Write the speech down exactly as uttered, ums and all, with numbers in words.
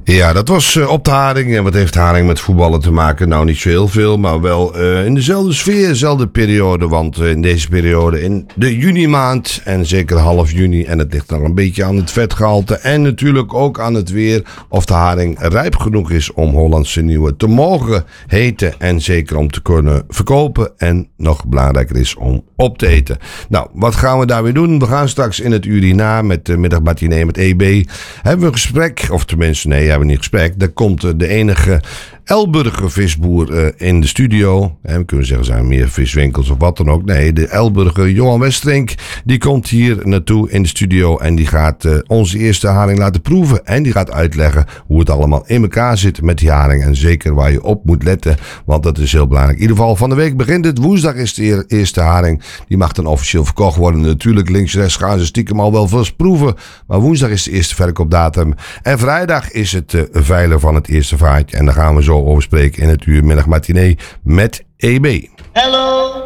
Ja, dat was uh, op de Haring. En wat heeft Haring met voetballen te maken? Nou, niet zo heel veel, maar wel uh, in dezelfde sfeer, dezelfde periode. Want uh, in deze periode, in de juni-maand en zeker half juni. En het ligt nog een beetje aan het vetgehalte. En natuurlijk ook aan het weer of de Haring rijp genoeg is om Hollandse Nieuwe te mogen heten. En zeker om te kunnen verkopen. En nog belangrijker is om op te eten. Nou, wat gaan we daar weer doen? We gaan straks in het uur hierna met de middagmatinee met E B. Hebben we een gesprek, of tenminste, nee, hebben we niet gesprek. Daar komt de enige Elburger visboer uh, in de studio. En we kunnen zeggen, zijn meer viswinkels of wat dan ook. Nee, de Elburger Johan Westerink, die komt hier naartoe in de studio. En die gaat uh, onze eerste haring laten proeven. En die gaat uitleggen hoe het allemaal in elkaar zit met die haring. En zeker waar je op moet letten, want dat is heel belangrijk. In ieder geval, van de week begint het. Woensdag is de eerste haring. Die mag dan officieel verkocht worden. Natuurlijk, links en rechts gaan ze stiekem al wel vast proeven. Maar woensdag is de eerste verkoopdatum. En vrijdag is het uh, veilen van het eerste vaartje. En dan gaan we zo over spreken in het uur middagmatinee met E B. Hello!